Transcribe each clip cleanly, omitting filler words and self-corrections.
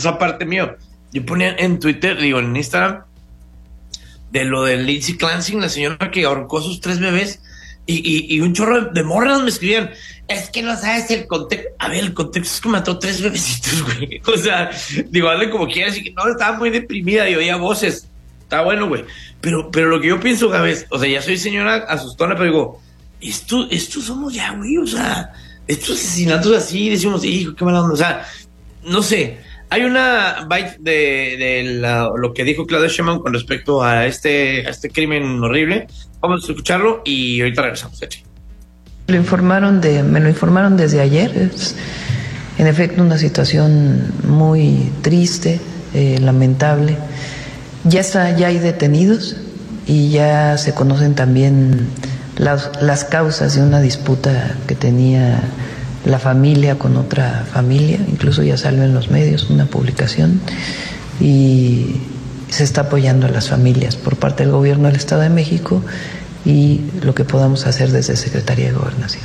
es aparte mío. Yo ponía en Twitter, digo, en Instagram, de lo de Lindsay Clancy, la señora que ahorcó a sus 3 bebés, y un chorro de morras me escribían, es que no sabes el contexto. A ver, el contexto es que mató 3 bebecitos, güey. O sea, digo, hazle como quieras, y que no, estaba muy deprimida y oía voces. Está bueno, güey. Pero lo que yo pienso, Gabes, o sea, ya soy señora asustona, pero digo, esto somos ya, güey, o sea, estos asesinatos así, decimos, hijo, qué mala onda, o sea, no sé. Hay una bite de lo que dijo Claudia Sheinbaum con respecto a este crimen horrible. Vamos a escucharlo y ahorita regresamos. Me lo informaron desde ayer. Es en efecto una situación muy triste, lamentable. Ya hay detenidos y ya se conocen también las causas de una disputa que tenía la familia con otra familia, incluso ya salió en los medios una publicación, y se está apoyando a las familias por parte del gobierno del Estado de México y lo que podamos hacer desde Secretaría de Gobernación.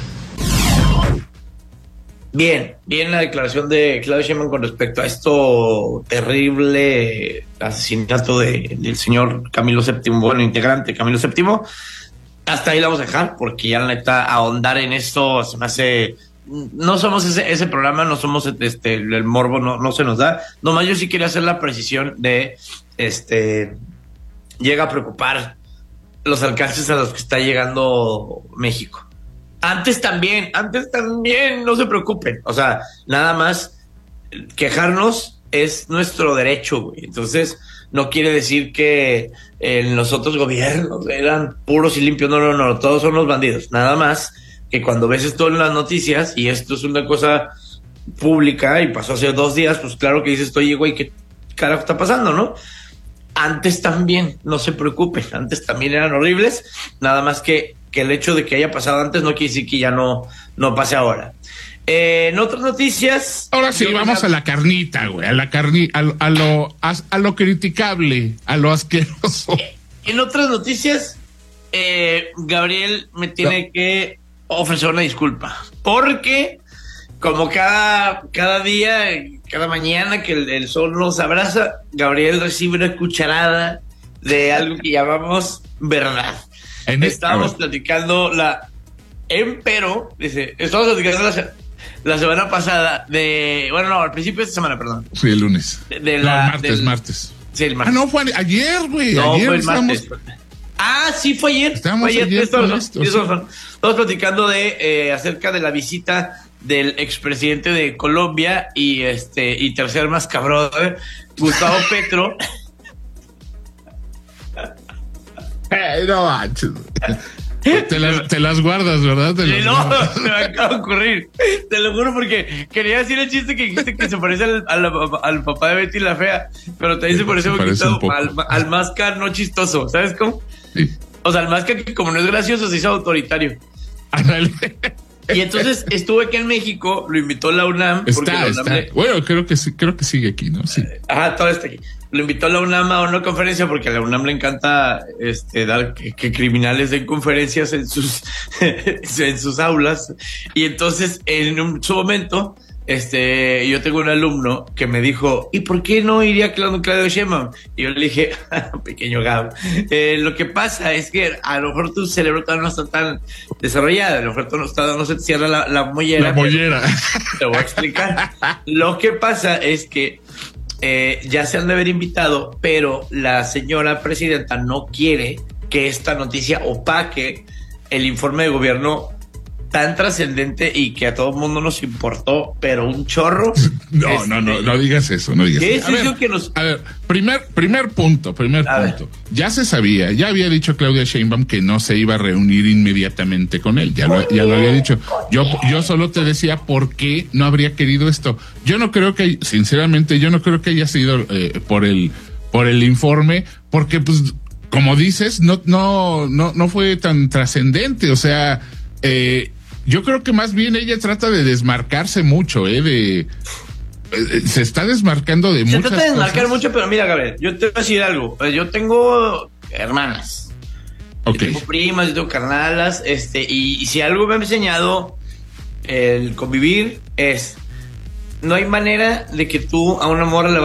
Bien la declaración de Claudia Sheinbaum con respecto a esto terrible asesinato del señor Camilo VII, bueno, integrante Camilo VII. Hasta ahí la vamos a dejar, porque ya la neta ahondar en esto se me hace... No somos ese programa, no somos el morbo, no se nos da. Nomás yo sí quería hacer la precisión de llega a preocupar los alcances a los que está llegando México. Antes también, no se preocupen. O sea, nada más quejarnos es nuestro derecho, güey. Entonces, no quiere decir que los otros gobiernos eran puros y limpios. No, todos son los bandidos. Nada más que cuando ves esto en las noticias, y esto es una cosa pública y pasó hace 2 días, pues claro que dices, oye, güey, ¿qué carajo está pasando, no? Antes también, no se preocupen, antes también eran horribles, nada más que el hecho de que haya pasado antes no quiere decir que ya no pase ahora. En otras noticias... Ahora sí, vamos a la carnita, güey, a lo criticable, a lo asqueroso. En otras noticias, Gabriel me tiene que ofrecer una disculpa, porque como cada día, cada mañana que el sol nos abraza, Gabriel recibe una cucharada de algo que llamamos verdad. Estábamos platicando estábamos platicando la semana pasada al principio de esta semana, perdón. Sí, el lunes. Martes. Sí, el martes. No, fue ayer, güey. No, fue el martes. Sí, fue ayer. Estamos ayer. Estamos platicando acerca de la visita del expresidente de Colombia y tercer más cabrón, Gustavo Petro. No manches. Te las guardas, ¿verdad? Se me acaba de ocurrir. Te lo juro, porque quería decir el chiste que dijiste que se parece al papá de Betty la Fea, pero también se parece un poquito al Masca no chistoso, ¿sabes cómo? Sí. O sea, el Masca que como no es gracioso se hizo autoritario. Y entonces estuve aquí en México, lo invitó la UNAM. Está. Bueno, creo que sigue aquí, ¿no? Sí. Todo está aquí. Lo invitó la UNAM a una conferencia porque a la UNAM le encanta dar que criminales den conferencias en sus aulas. Y entonces, en su momento, yo tengo un alumno que me dijo, ¿y por qué no iría Claudio Sheinbaum? Y yo le dije, pequeño Gab, lo que pasa es que a lo mejor tu cerebro todavía no está tan desarrollado, a lo mejor no se te cierra la mollera. La mollera. Te voy a explicar. Lo que pasa es que ya se han de haber invitado, pero la señora presidenta no quiere que esta noticia opaque el informe de gobierno tan trascendente y que a todo el mundo nos importó, pero un chorro. No digas eso, no digas eso. A ver, primer punto. Ya se sabía, ya había dicho Claudia Sheinbaum que no se iba a reunir inmediatamente con él, ya lo había dicho. Yo solo te decía por qué no habría querido esto. Sinceramente, yo no creo que haya sido por el informe, porque pues, como dices, no fue tan trascendente, o sea, yo creo que más bien ella trata de desmarcarse mucho, se está desmarcando de muchas cosas. Se trata de desmarcar mucho, pero mira, Gabriel, yo te voy a decir algo. Yo tengo hermanas, okay. Tengo primas, yo tengo carnalas, y si algo me ha enseñado el convivir no hay manera de que tú a una morra le